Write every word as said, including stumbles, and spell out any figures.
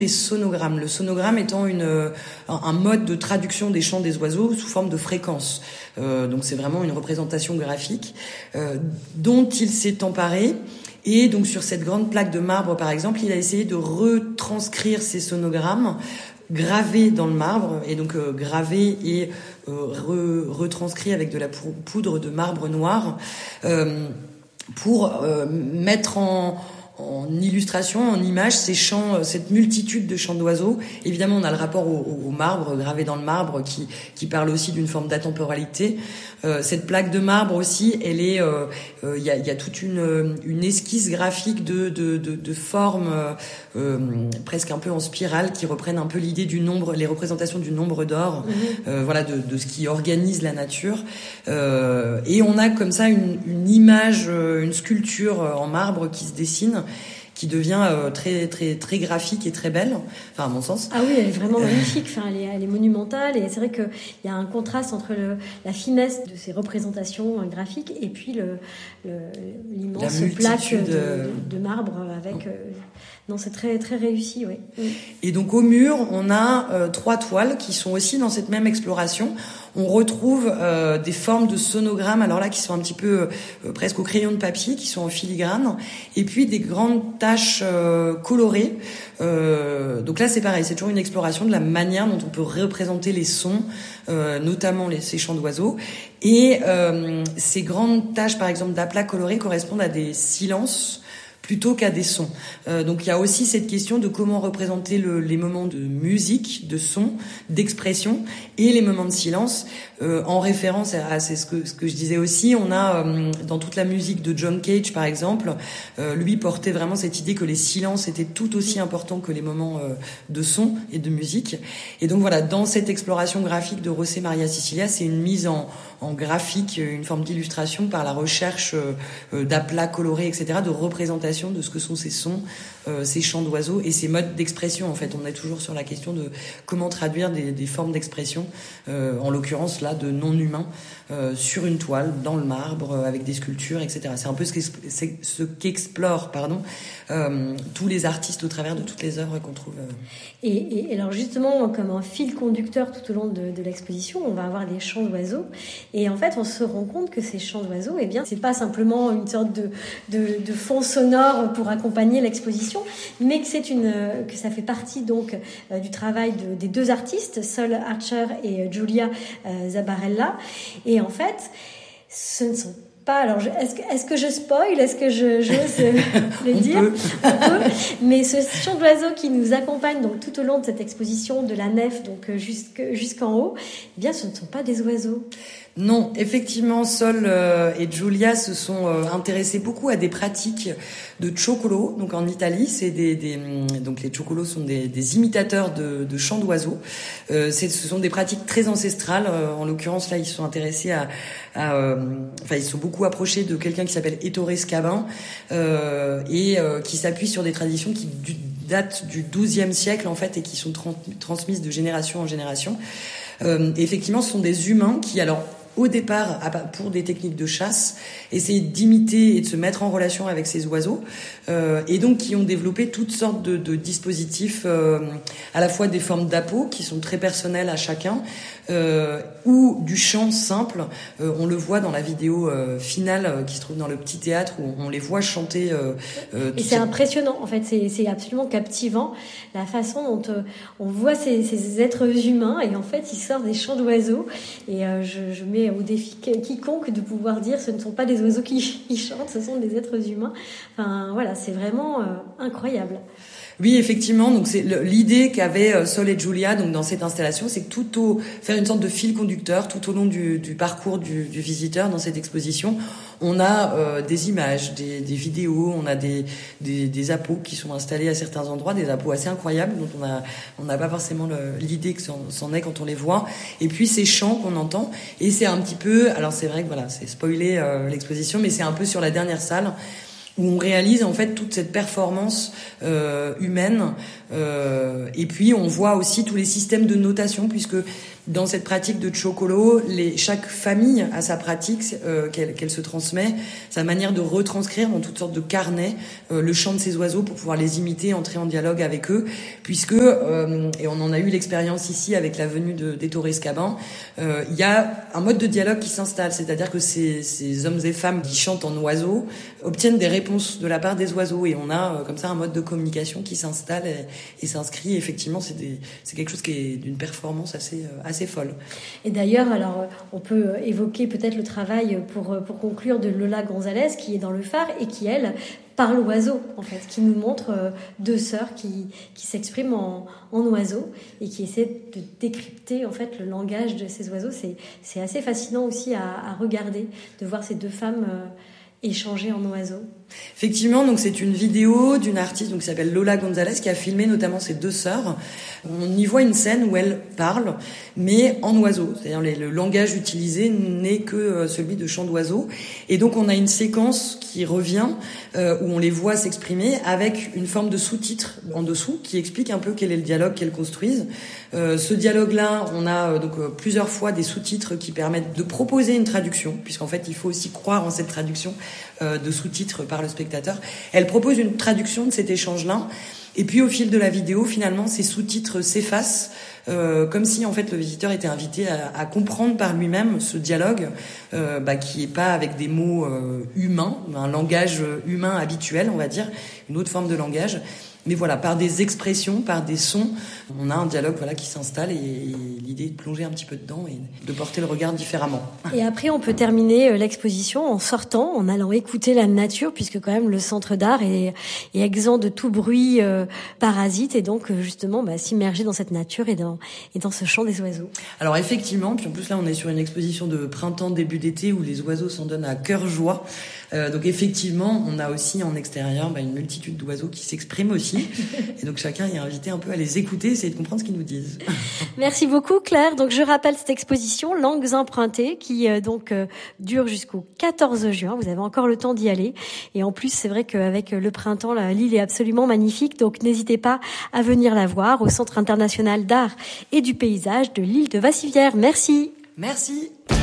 les sonogrammes. Le sonogramme étant une, un mode de traduction des chants des oiseaux sous forme de fréquences. Euh, donc c'est vraiment une représentation graphique euh, dont il s'est emparé. Et donc sur cette grande plaque de marbre, par exemple, il a essayé de retranscrire ces sonogrammes gravés dans le marbre, et donc euh, gravés et euh, re, retranscrits avec de la poudre de marbre noir euh, pour euh, mettre en en illustration, en image, ces chants, cette multitude de chants d'oiseaux. Évidemment, on a le rapport au, au marbre, gravé dans le marbre, qui, qui parle aussi d'une forme d'atemporalité. Euh, cette plaque de marbre aussi, elle est, il euh, euh, y, a, y a toute une, une esquisse graphique de, de, de, de formes euh, presque un peu en spirale, qui reprennent un peu l'idée du nombre, les représentations du nombre d'or, mmh. euh, voilà, de, de ce qui organise la nature. Euh, et on a comme ça une, une image, une sculpture en marbre qui se dessine, qui devient euh, très très très graphique et très belle, enfin à mon sens. Ah oui, elle est vraiment magnifique. Enfin, elle est, elle est monumentale, et c'est vrai que il y a un contraste entre le, la finesse de ces représentations graphiques et puis le, le l'immense plaque de, de, de marbre avec. Euh, non, c'est très très réussi, oui. Et donc au mur, on a euh, trois toiles qui sont aussi dans cette même exploration. On retrouve euh, des formes de sonogrammes, alors là qui sont un petit peu euh, presque au crayon de papier, qui sont en filigrane, et puis des grandes taches euh, colorées. Euh, donc là c'est pareil, c'est toujours une exploration de la manière dont on peut représenter les sons, euh, notamment les, ces chants d'oiseaux. Et euh, ces grandes taches, par exemple, d'aplats colorés, correspondent à des silences plutôt qu'à des sons. Euh, donc il y a aussi cette question de comment représenter le, les moments de musique, de son, d'expression, et les moments de silence, euh, en référence à, à c'est ce que ce que je disais aussi. On a euh, dans toute la musique de John Cage, par exemple, euh, lui portait vraiment cette idée que les silences étaient tout aussi importants que les moments euh, de son et de musique. Et donc voilà, dans cette exploration graphique de José Maria Sicilia, c'est une mise en en graphique, une forme d'illustration par la recherche euh, d'aplats colorés, et cetera, de représentation de ce que sont ces sons, euh, ces chants d'oiseaux et ces modes d'expression. En fait, on est toujours sur la question de comment traduire des, des formes d'expression, euh, en l'occurrence là de non-humains, euh, sur une toile, dans le marbre, euh, avec des sculptures, et cetera. C'est un peu ce qu'explorent, pardon, euh, tous les artistes au travers de toutes les œuvres qu'on trouve. Euh... Et, et, et alors justement, comme un fil conducteur tout au long de, de l'exposition, on va avoir les chants d'oiseaux. Et en fait, on se rend compte que ces chants d'oiseaux, eh bien, c'est pas simplement une sorte de, de, de fond sonore pour accompagner l'exposition, mais que c'est une, que ça fait partie donc euh, du travail de, des deux artistes, Sol Archer et euh, Giulia euh, Zabarella. Et en fait, ce ne sont pas. Alors, je, est-ce que, est-ce que je spoil? Est-ce que je, j'ose le dire? Peut. On peut. Mais ce chant d'oiseau qui nous accompagne donc tout au long de cette exposition de la nef, donc jusque, jusqu'en haut, eh bien, ce ne sont pas des oiseaux. Non, effectivement, Sol euh, et Giulia se sont euh, intéressés beaucoup à des pratiques de cioccolò. Donc en Italie, c'est des, des donc les cioccolò sont des, des imitateurs de, de chants d'oiseaux. Euh, c'est, ce sont des pratiques très ancestrales. Euh, en l'occurrence, là, ils se sont intéressés à, à euh, enfin, ils se sont beaucoup approchés de quelqu'un qui s'appelle Ettore Scabin euh, et euh, qui s'appuie sur des traditions qui du, datent du douzième siècle en fait et qui sont trans- transmises de génération en génération. Euh, effectivement, ce sont des humains qui, alors, au départ, pour des techniques de chasse, essayer d'imiter et de se mettre en relation avec ces oiseaux, euh, et donc qui ont développé toutes sortes de, de dispositifs, euh, à la fois des formes d'appos qui sont très personnelles à chacun, euh, ou du chant simple. Euh, on le voit dans la vidéo euh, finale euh, qui se trouve dans le petit théâtre où on les voit chanter. Euh, euh, et c'est impressionnant, en fait, c'est, c'est absolument captivant la façon dont euh, on voit ces, ces êtres humains et en fait ils sortent des chants d'oiseaux. Et euh, je, je mets au défi quiconque de pouvoir dire ce ne sont pas des oiseaux qui, qui chantent, ce sont des êtres humains. Enfin voilà, c'est vraiment euh, incroyable. Oui, effectivement. Donc c'est le, l'idée qu'avait Sol et Giulia donc dans cette installation, c'est que tout au faire une sorte de fil conducteur tout au long du, du parcours du, du visiteur dans cette exposition, on a euh, des images, des, des vidéos, on a des, des des appos qui sont installés à certains endroits, des appos assez incroyables dont on a on n'a pas forcément le, l'idée que c'en, c'en est quand on les voit. Et puis ces chants qu'on entend, et c'est un petit peu, alors c'est vrai que voilà, c'est spoiler euh, l'exposition, mais c'est un peu sur la dernière salle où on réalise en fait toute cette performance euh, humaine, euh, et puis on voit aussi tous les systèmes de notation, puisque Dans cette pratique de Tchokolo, les, chaque famille a sa pratique euh, qu'elle, qu'elle se transmet, sa manière de retranscrire dans toutes sortes de carnets euh, le chant de ces oiseaux pour pouvoir les imiter, entrer en dialogue avec eux, puisque, euh, et on en a eu l'expérience ici avec la venue de, des Torrescabins, euh, il y a un mode de dialogue qui s'installe, c'est-à-dire que ces, ces hommes et femmes qui chantent en oiseaux obtiennent des réponses de la part des oiseaux, et on a euh, comme ça un mode de communication qui s'installe et, et s'inscrit. Effectivement, c'est, des, c'est quelque chose qui est d'une performance assez euh, assez folle. Et d'ailleurs, alors, on peut évoquer peut-être le travail pour, pour conclure de Lola Gonzalez, qui est dans le phare et qui, elle, parle oiseau, en fait, qui nous montre deux sœurs qui, qui s'expriment en, en oiseau et qui essaient de décrypter, en fait, le langage de ces oiseaux. C'est, c'est assez fascinant aussi à, à regarder, de voir ces deux femmes euh, échanger en oiseau. Effectivement, donc c'est une vidéo d'une artiste donc qui s'appelle Lola Gonzalez qui a filmé notamment ses deux sœurs. On y voit une scène où elles parlent, mais en oiseau. C'est-à-dire le langage utilisé n'est que celui de chant d'oiseau. Et donc on a une séquence qui revient euh, où on les voit s'exprimer avec une forme de sous-titre en dessous qui explique un peu quel est le dialogue qu'elles construisent. Euh, ce dialogue-là, on a euh, donc euh, plusieurs fois des sous-titres qui permettent de proposer une traduction, puisqu'en fait il faut aussi croire en cette traduction euh, de sous-titres par le spectateur. Elle propose une traduction de cet échange-là, et puis au fil de la vidéo, finalement, ces sous-titres s'effacent, euh, comme si en fait le visiteur était invité à, à comprendre par lui-même ce dialogue, euh, bah, qui est pas avec des mots euh, humains, un langage humain habituel, on va dire, une autre forme de langage. Mais voilà, par des expressions, par des sons, on a un dialogue voilà qui s'installe, et, et l'idée est de plonger un petit peu dedans et de porter le regard différemment. Et après, on peut terminer l'exposition en sortant, en allant écouter la nature, puisque quand même le centre d'art est, est exempt de tout bruit euh, parasite, et donc justement bah, s'immerger dans cette nature et dans, et dans ce chant des oiseaux. Alors effectivement, puis en plus là on est sur une exposition de printemps, début d'été, où les oiseaux s'en donnent à cœur joie. Euh, donc effectivement, on a aussi en extérieur bah, une multitude d'oiseaux qui s'expriment aussi. Et donc chacun est invité un peu à les écouter, essayer de comprendre ce qu'ils nous disent. Merci beaucoup Claire. Donc je rappelle cette exposition Langues empruntées qui euh, donc euh, dure jusqu'au quatorze juin. Vous avez encore le temps d'y aller. Et en plus, c'est vrai qu'avec le printemps, la, l'île est absolument magnifique. Donc n'hésitez pas à venir la voir au Centre international d'art et du paysage de l'île de Vassivière. Merci. Merci.